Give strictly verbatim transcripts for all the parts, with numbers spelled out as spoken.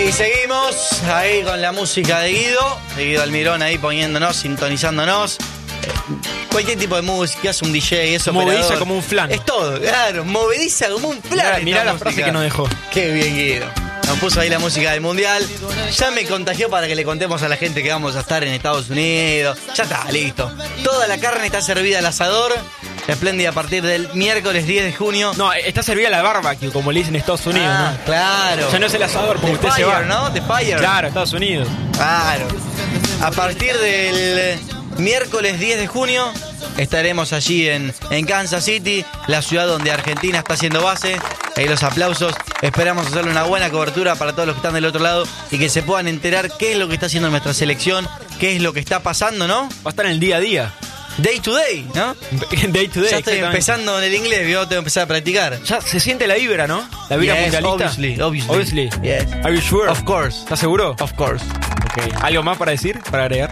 Y seguimos ahí con la música de Guido, de Guido Almirón ahí poniéndonos, sintonizándonos. Cualquier tipo de música, es un D J, eso. Movediza como un flan. Es todo, claro, movediza como un flan. Mirá, mirá la música. frase que nos dejó. Qué bien, Guido. Nos puso ahí la música del mundial. Ya me contagió para que le contemos a la gente que vamos a estar en Estados Unidos. Ya está, listo. Toda la carne está servida al asador. Espléndida a partir del miércoles diez de junio. No, está servida la barbecue, como le dicen en Estados Unidos, ah, ¿no? Claro. Ya no es el asador, porque The usted fire, se va. ¿no? The Fire. Claro, Estados Unidos. Claro. A partir del miércoles diez de junio estaremos allí en, en Kansas City, la ciudad donde Argentina está haciendo base. Ahí los aplausos. Esperamos hacerle una buena cobertura para todos los que están del otro lado y que se puedan enterar qué es lo que está haciendo nuestra selección, qué es lo que está pasando, ¿no? Va a estar en el día a día. Day to day, ¿no? Day to day. Ya estoy empezando en el inglés, yo tengo que empezar a practicar. Ya se siente la vibra, ¿no? La vibra Yes, mundialista. obviously, obviously. Obviously. Yes. Are you sure? Of course. ¿Estás seguro? Of course. Okay. ¿Algo más para decir? ¿Para agregar?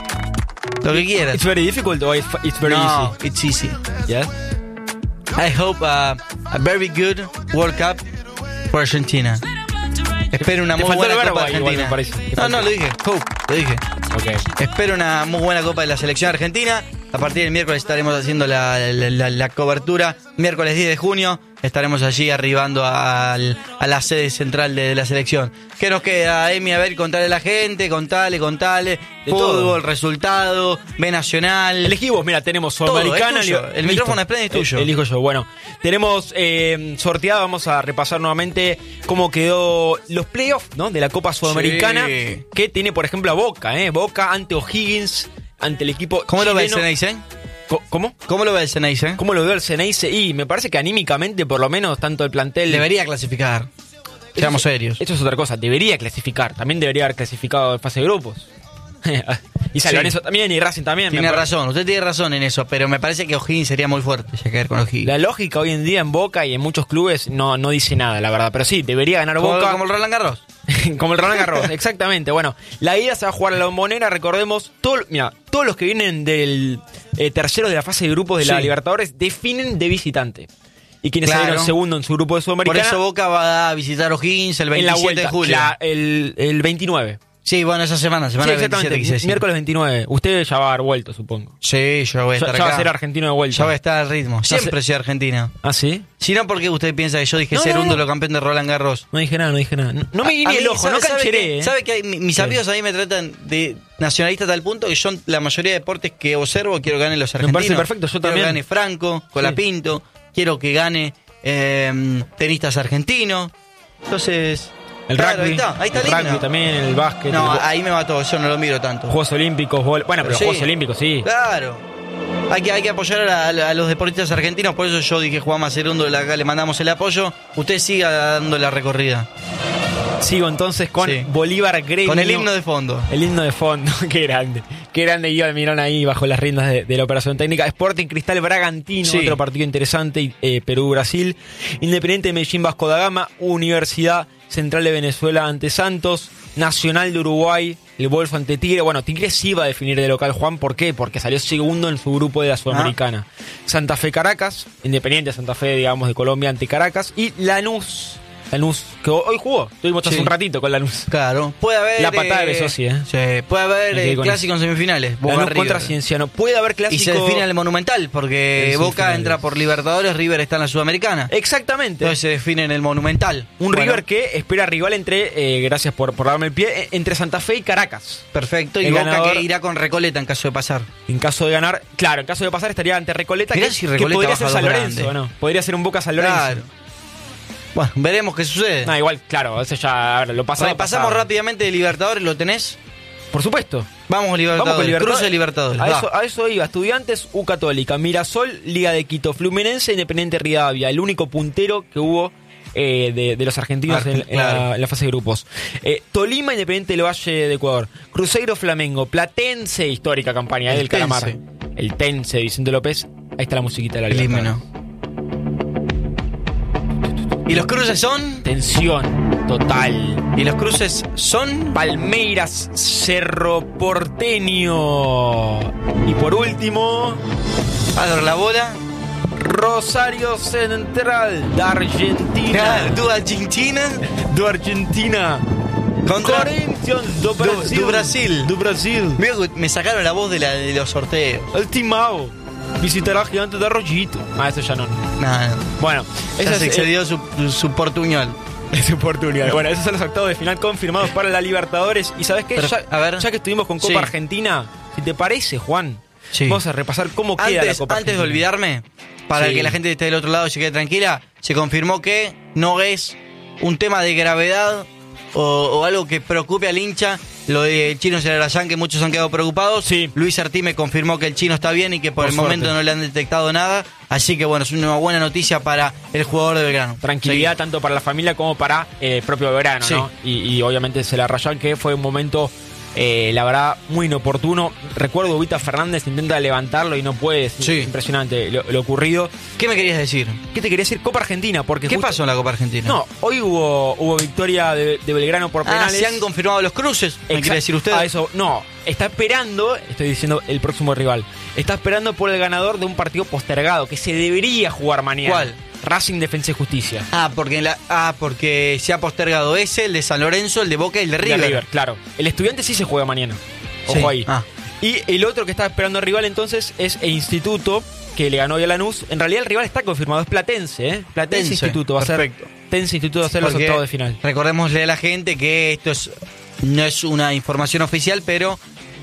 Lo que quieras. It's very difficult or it's, it's very no, easy? it's easy. Yes? I hope uh, a very good World Cup for Argentina. Espero una Te muy faltó buena el verbo Copa ahí, igual, Argentina. me parece. Te No, faltó. no, lo dije. Hope, lo dije. Okay. Espero una muy buena Copa de la Selección Argentina. A partir del miércoles estaremos haciendo la, la, la, la cobertura. Miércoles diez de junio estaremos allí arribando al, a la sede central de, de la selección. ¿Qué nos queda, Emi? A ver, contarle a la gente, contale, contale. De Fútbol, todo. resultado, B Nacional. Elegí vos, mira, tenemos Todo, Sudamericana. es tuyo. li- El Listo. micrófono es pleno y es tuyo. Eh, Elijo yo. Bueno, tenemos eh, sorteado, vamos a repasar nuevamente cómo quedó los playoffs, ¿no? De la Copa Sudamericana. Sí. Que tiene, por ejemplo, a Boca, ¿eh? Boca ante O'Higgins, ante el equipo. ¿Cómo lo ve el chileno. Ceneice? Co- ¿Cómo? ¿Cómo lo ve el Ceneice? ¿Cómo lo veo el Ceneice? Y me parece que anímicamente, por lo menos, tanto el plantel. Debería clasificar. Seamos serios. Esto es otra cosa, debería clasificar. También debería haber clasificado en fase de grupos. Y San Sí. Lorenzo también, y Racing también. Tiene me parece. razón, usted tiene razón en eso, pero me parece que O'Higgins sería muy fuerte ya caer con O'Higgins. La lógica hoy en día en Boca y en muchos clubes no, no dice nada, la verdad. Pero sí, debería ganar Como, Boca. como el Roland Garros. Como el Roland Garros, exactamente. Bueno, la ida se va a jugar a la Bombonera, recordemos, todo, mira, todos los que vienen del eh, tercero de la fase de grupos de la Sí. Libertadores definen de visitante. Y quienes Claro. salieron segundo en su grupo de Por Sudamericana eso Boca va a visitar O'Higgins el en la veintisiete vuelta, de julio. la- el, el veintinueve. Sí, bueno, esa semana, semana Sí, del exactamente, veintisiete, quise decir. miércoles veintinueve. Usted ya va a haber vuelto, supongo. Sí, yo voy a Ya, estar ya va acá. a ser argentino de vuelta. Ya voy a estar al ritmo. Siempre sé- soy argentino. ¿Ah, sí? Si no, ¿por qué usted piensa que yo dije No, ser no, un no. dolo campeón de Roland Garros? No dije nada, no dije nada. No, no me A- guiñe a el mí, ojo, ¿sabe- no sabe cancheré, que- ¿eh? ¿Sabe que hay- mi- mis ¿Qué? amigos a mí me tratan de nacionalista a tal punto que yo la mayoría de deportes que observo quiero que ganen los Me argentinos? parece perfecto, yo quiero también. que gane Franco, Colapinto, quiero que gane eh, tenistas argentinos. Entonces... El claro, rugby, ahí está, ahí está el el rugby himno. también, el básquet, No, el- ahí me mató, yo no lo miro tanto. Juegos Olímpicos, vol- bueno, pero los Sí. Juegos Olímpicos, sí. Claro. Hay que, hay que apoyar a, a los deportistas argentinos, por eso yo dije Juan Macerundo, acá le mandamos el apoyo. Usted siga dando la recorrida. Sigo entonces con Sí. Bolívar Gremio. Con el himno de fondo. El himno de fondo, qué grande. Qué grande Guido Almirón ahí bajo las riendas de, de la operación técnica. Sporting Cristal Bragantino, Sí. otro partido interesante. Eh, Perú-Brasil. Independiente Medellín Vasco da Gama. Universidad Central de Venezuela ante Santos. Nacional de Uruguay. El Wolf ante Tigre. Bueno, Tigre sí va a definir de local, Juan. ¿Por qué? Porque salió segundo en su grupo de la Sudamericana. Santa Fe Caracas. Independiente Santa Fe, digamos, de Colombia ante Caracas. Y Lanús. Lanús, que hoy jugó. Estuvimos hace Sí. un ratito con Lanús. Claro. Puede haber. La patada de eh, Besosi, ¿eh? Sí, puede haber Me quedé eh, con clásico en semifinales. Boca Lanús River. contra Cienciano. Puede haber clásico. Y se define en el Monumental, porque En Boca semifinales. entra por Libertadores, River está en la Sudamericana. Exactamente. Entonces se define en el Monumental. Un Bueno, River que espera rival entre, eh, gracias por, por darme el pie, eh, entre Santa Fe y Caracas. Perfecto. Y el Boca ganador- que irá con Recoleta en caso de pasar. En caso de ganar, claro, en caso de pasar estaría ante Recoleta, Mirá que, si que Recoleta podría baja ser dos San Lorenzo, grandes. ¿o no? Podría ser un Boca San Lorenzo. Claro. Bueno, veremos qué sucede. No, igual, claro, eso ya a ver, lo pasado. Repasamos pasado. rápidamente de Libertadores, ¿lo tenés? Por supuesto. Vamos, Libertadores. Vamos con Libertadores. Cruce de Libertadores. A va. eso, a eso iba. Estudiantes, U Católica, Mirasol, Liga de Quito, Fluminense, Independiente Rivadavia. El único puntero que hubo eh, de, de los argentinos Argen- en, en claro. la, en la fase de grupos. Eh, Tolima, Independiente del Valle de Ecuador. Cruzeiro, Flamengo. Platense, histórica campaña eh, El del Calamar. Tense. El Tense de Vicente López. Ahí está la musiquita de la El Libertadores. himno. ¿Y los cruces son? Tensión total. ¿Y los cruces son? Palmeiras, Cerro Porteño. Y por último, Padre la bola. Rosario Central de Argentina. ¿Tú Argentina? De Argentina. Contra Corinthians do Brasil. Do, do Brasil. Do Brasil. Mira, me sacaron la voz de, la, de los sorteos. El Timao visitará Gigantes de Arroyito. Ah, eso ya no. Nah, Bueno, ya esa se es, excedió su, su portuñol. es oportunidad. Bueno, esos son los octavos de final confirmados para la Libertadores. Y ¿sabes qué? Pero, ya, a ver. ya que estuvimos con Copa Sí. Argentina, si te parece, Juan, Sí. vamos a repasar cómo queda Antes, la Copa antes de Argentina. olvidarme, para Sí. que la gente que esté del otro lado se quede tranquila, se confirmó que no es un tema de gravedad o, o algo que preocupe al hincha. Lo del Chino Celarayán, que muchos han quedado preocupados. Sí. Luis Artí me confirmó que el Chino está bien y que por, Por el suerte. momento no le han detectado nada. Así que bueno, es una buena noticia para el jugador de Belgrano. Tranquilidad tanto para la familia como para eh, el propio Belgrano, Sí. ¿no? Y, y obviamente Celarayán, que fue un momento, eh, la verdad, muy inoportuno. Recuerdo Ubita Fernández intenta levantarlo y no puede. Es Sí. impresionante lo, lo ocurrido. ¿Qué me querías decir? ¿Qué te quería decir? Copa Argentina, porque ¿Qué justo- pasó en la Copa Argentina? No, hoy hubo, hubo victoria de, de Belgrano por Ah, penales. se han confirmado los cruces. ¿Me Exacto. quiere decir usted? Ah, eso, no, está esperando, estoy diciendo el próximo rival, está esperando por el ganador de un partido postergado que se debería jugar mañana. ¿Cuál? Racing Defensa y Justicia. Ah, porque en la, ah, porque se ha postergado ese, el de San Lorenzo, el de Boca y el de River. De River, claro. El Estudiante sí se juega mañana. Ojo Sí. ahí. Ah. Y el otro que está esperando el rival entonces es el Instituto, que le ganó hoy a Lanús. En realidad el rival está confirmado, es Platense, ¿eh? Platense Platense, Instituto va a ser. perfecto. Platense Instituto va a ser los Porque octavos de final. Recordémosle a la gente que esto es, no es una información oficial, pero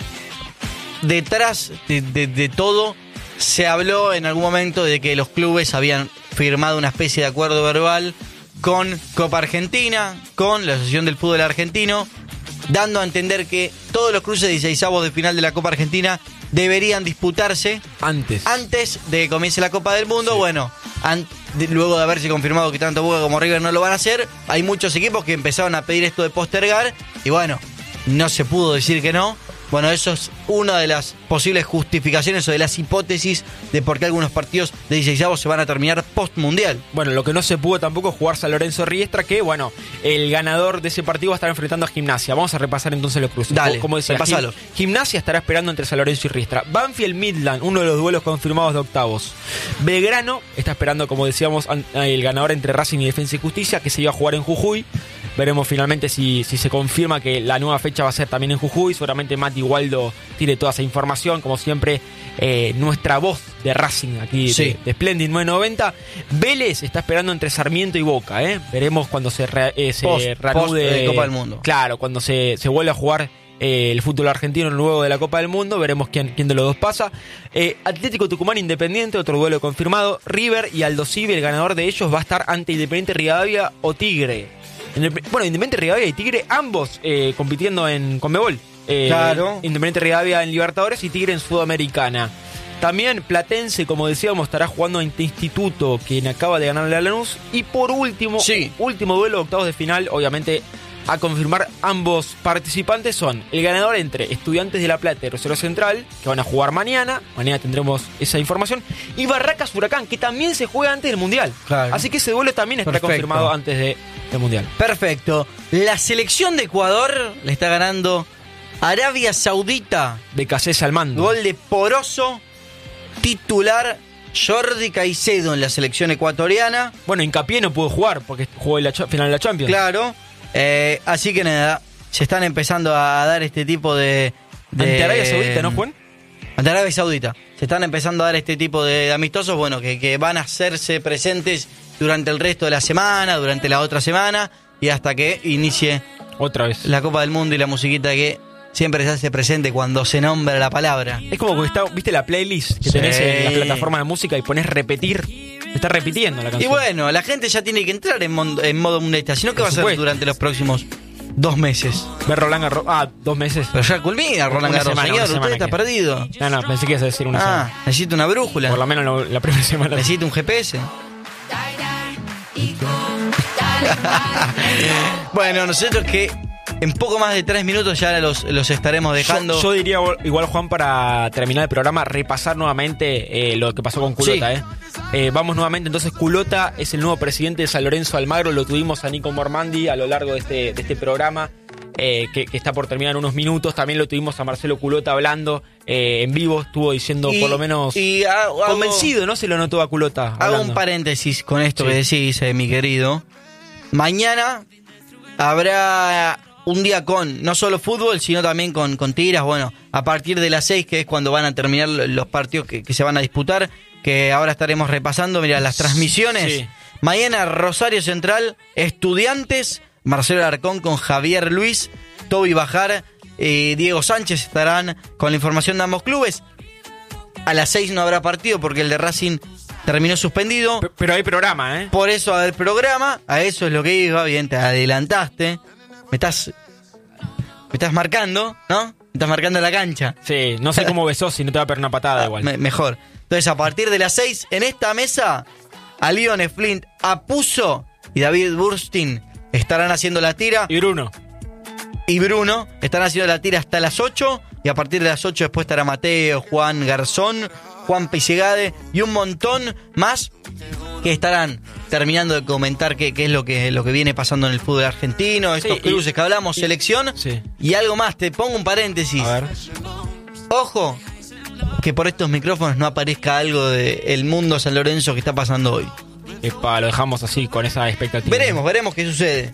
detrás de, de- de todo se habló en algún momento de que los clubes habían firmado una especie de acuerdo verbal con Copa Argentina, con la Asociación del Fútbol Argentino, dando a entender que todos los cruces de dieciseisavos de final de la Copa Argentina deberían disputarse Antes. antes de que comience la Copa del Mundo. Bueno, an- de- luego de haberse confirmado que tanto Boca como River no lo van a hacer, hay muchos equipos que empezaron a pedir esto de postergar y bueno, no se pudo decir que no. Bueno, eso es una de las posibles justificaciones o de las hipótesis de por qué algunos partidos de dieciseisavos se van a terminar post-mundial. Bueno, lo que no se pudo tampoco es jugar San Lorenzo Riestra, que bueno, el ganador de ese partido va a estar enfrentando a Gimnasia. Vamos a repasar entonces los cruces. Dale, Como decía, repasalo. Gim- Gimnasia estará esperando entre San Lorenzo y Riestra. Banfield Midland, uno de los duelos confirmados de octavos. Belgrano está esperando, como decíamos, an- el ganador entre Racing y Defensa y Justicia, que se iba a jugar en Jujuy. Veremos finalmente si, si se confirma que la nueva fecha va a ser también en Jujuy. Seguramente Mati Waldo tiene toda esa información. Como siempre, eh, nuestra voz de Racing aquí Sí. de, de Splendid nueve noventa. Vélez está esperando entre Sarmiento y Boca. ¿eh? Veremos cuando se, re- eh, se Post- reanude. post, eh, Copa del Mundo. Claro, cuando se, se vuelve a jugar eh, el fútbol argentino luego de la Copa del Mundo. Veremos quién, quién de los dos pasa. Eh, Atlético Tucumán Independiente, otro duelo confirmado. River y Aldo Civi, el ganador de ellos va a estar ante Independiente Rivadavia o Tigre. Indep- Bueno, Independiente Rivadavia y Tigre, ambos eh, compitiendo en Conmebol. Eh, Claro. Independiente Rivadavia en Libertadores y Tigre en Sudamericana. También Platense, como decíamos, estará jugando ante Instituto, quien acaba de ganarle a Lanús. Y por último, Sí. último duelo de octavos de final, obviamente a confirmar ambos participantes son el ganador entre Estudiantes de La Plata y Rosario Central, que van a jugar mañana. Mañana tendremos esa información. Y Barracas Huracán, que también se juega antes del Mundial. Claro. Así que ese duelo también está Perfecto. confirmado antes de, del Mundial. Perfecto. La selección de Ecuador le está ganando Arabia Saudita. De Cassés al mando. Gol de Poroso, titular Jordi Caicedo en la selección ecuatoriana. Bueno, Hincapié no pudo jugar porque jugó en la cha- final de la Champions. Claro. Eh, así que nada, se están empezando a dar este tipo de... de Ante Arabia Saudita, ¿no, Juan? Ante Arabia Saudita. Se están empezando a dar este tipo de, de amistosos, bueno, que, que van a hacerse presentes durante el resto de la semana, durante la otra semana, y hasta que inicie Otra vez. la Copa del Mundo y la musiquita que siempre se hace presente cuando se nombra la palabra. Es como que está, viste la playlist que Sí. tenés en la plataforma de música y pones repetir. Te está repitiendo la Y canción. bueno, la gente ya tiene que entrar en, mon- en modo mundialista. Si no, ¿qué Por va a hacer supuesto. durante los próximos dos meses? Ver Roland Garros. Ah, dos meses. Pero ya culmina, Roland Una Garros, semana, señor. una Usted semana está que- perdido. No, no, pensé que ibas a decir una semana. Ah, necesita una brújula. Por lo menos la, la primera semana. Necesita un G P S. Bueno, nosotros que en poco más de tres minutos ya los, los estaremos dejando. Yo, yo diría igual, Juan, para terminar el programa, repasar nuevamente eh, lo que pasó con Culota. Sí. Eh. Eh, vamos nuevamente, entonces Culota es el nuevo presidente de San Lorenzo Almagro. Lo tuvimos a Nico Mormandi a lo largo de este, de este programa, eh, que, que está por terminar en unos minutos. También lo tuvimos a Marcelo Culota hablando eh, en vivo. Estuvo diciendo Y- por lo menos y hago- convencido, ¿no? Se lo notó a Culota. Hago hablando. un paréntesis con esto Sí. que decís, eh, mi querido. Mañana habrá un día con no solo fútbol, sino también con, con tiras. Bueno, a partir de las seis, que es cuando van a terminar los partidos que, que se van a disputar, que ahora estaremos repasando. Mira, las transmisiones. Sí. Mañana Rosario Central, Estudiantes, Marcelo Alarcón con Javier Luis, Toby Bajar, eh, Diego Sánchez estarán con la información de ambos clubes. A las seis no habrá partido porque el de Racing terminó suspendido. P- Pero hay programa, ¿eh? Por eso al programa, a eso es lo que iba, bien, te adelantaste. Me estás me estás marcando, ¿no? Me estás marcando la cancha. Sí, no sé cómo besó si no te va a pegar una patada igual. Me- mejor. Entonces, a partir de las seis, en esta mesa, a Leon Flint, Apuso y David Burstein estarán haciendo la tira. Y Bruno. Y Bruno estarán haciendo la tira hasta las ocho. Y a partir de las ocho después estará Mateo, Juan Garzón, Juan Pisegade y un montón más que estarán terminando de comentar qué, qué es lo que, lo que viene pasando en el fútbol argentino, estos Sí, cruces y- que hablamos, y- selección. Sí. Y algo más, te pongo un paréntesis. A ver. Ojo, que por estos micrófonos no aparezca algo del mundo San Lorenzo que está pasando hoy. Epa, lo dejamos así, con esa expectativa. Veremos, veremos qué sucede.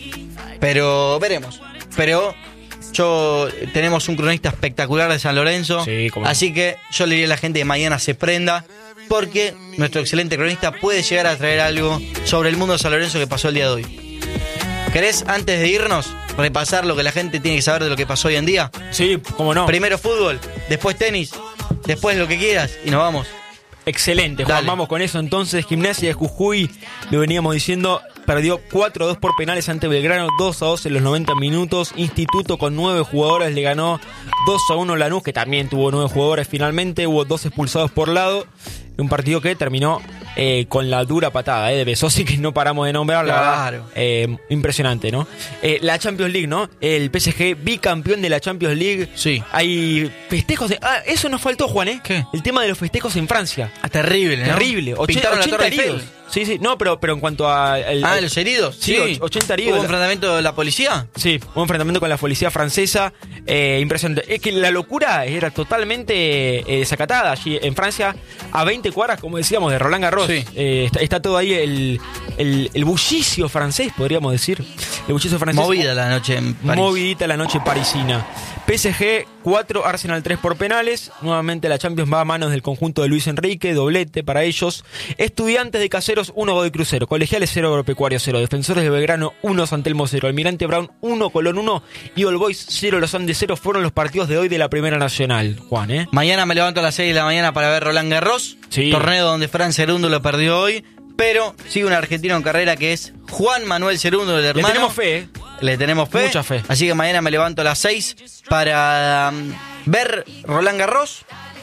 Pero veremos. Pero yo tenemos un cronista espectacular de San Lorenzo. Sí, cómo no. Así que yo le diría a la gente que mañana se prenda, porque nuestro excelente cronista puede llegar a traer algo sobre el mundo de San Lorenzo que pasó el día de hoy. ¿Querés, antes de irnos, repasar lo que la gente tiene que saber de lo que pasó hoy en día? Sí, cómo no. Primero fútbol, después tenis, después lo que quieras y nos vamos. Excelente, Juan. Dale. Vamos con eso entonces. Gimnasia de Jujuy, lo veníamos diciendo, perdió cuatro a dos por penales ante Belgrano, dos a dos en los noventa minutos. Instituto con nueve jugadores le ganó dos a uno Lanús, que también tuvo nueve jugadores finalmente. Hubo dos expulsados por lado. Un partido que terminó eh, con la dura patada eh, de Besosi, que no paramos de nombrar. La Claro. verdad, eh, impresionante, ¿no? Eh, la Champions League, ¿no? El P S G bicampeón de la Champions League. Sí. Hay festejos. De... Ah, eso nos faltó, Juan, ¿eh? ¿Qué? El tema de los festejos en Francia. Ah, terrible, ¿no? Terrible. Och- Pintaron la ochenta Torre heridos. Eiffel. Sí, sí. No, pero, pero en cuanto a... el- Ah, el- ¿los heridos? Sí, och- ochenta heridos. ¿Hubo enfrentamiento de la policía? Sí, un enfrentamiento con la policía francesa. Eh, impresionante. Es que la locura era totalmente eh, desacatada allí en Francia, a veinte cuadras, como decíamos, de Roland Garros. Sí. Eh, está, está todo ahí el, el, el bullicio francés, podríamos decir. El bullicio francés. Movida la noche en París. Movidita la noche parisina. P S G cuatro, Arsenal tres por penales. Nuevamente la Champions va a manos del conjunto de Luis Enrique, doblete para ellos. Estudiantes de Caseros uno, Godoy Cruz cero. Colegiales cero, Agropecuario cero. Defensores de Belgrano uno, San Telmo cero. Almirante Brown uno, Colón uno y All Boys cero, Los Andes cero. Fueron los partidos de hoy de la Primera Nacional, Juan, ¿eh? Mañana me levanto a las seis de la mañana para ver Roland Garros. Sí. Torneo donde Fran Cerundo lo perdió hoy. Pero sigue un argentino en carrera que es Juan Manuel Cerundo, el Le hermano. tenemos fe, ¿eh? Le tenemos fe. Mucha fe. Así que mañana me levanto a las seis para um, ver Roland Garros.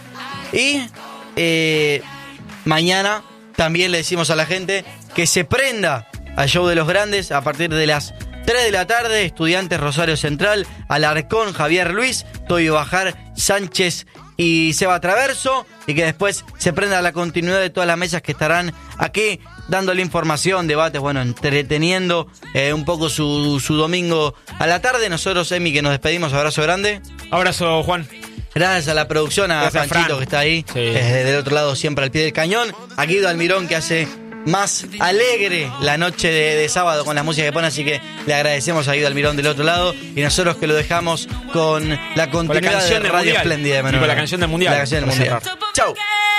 Y eh, mañana también le decimos a la gente que se prenda al show de los grandes a partir de las tres de la tarde. Estudiantes Rosario Central, Alarcón, Javier Luis, Toyo Bajar, Sánchez y Seba Traverso. Y que después se prenda la continuidad de todas las mesas que estarán aquí dándole información, debates, bueno, entreteniendo eh, un poco su, su domingo a la tarde. Nosotros, Emi, que nos despedimos, abrazo grande. Abrazo, Juan. Gracias a la producción, a Gracias, Franchito, Fran. que está ahí, Sí. eh, del otro lado, siempre al pie del cañón. A Guido Almirón, que hace más alegre la noche de, de sábado con la música que pone, así que le agradecemos a Guido Almirón del otro lado. Y nosotros que lo dejamos con la continuidad canción de del Radio Mundial. Espléndida de Y con Manuel. la canción del Mundial. La canción del Para Mundial. cerrar. Chau.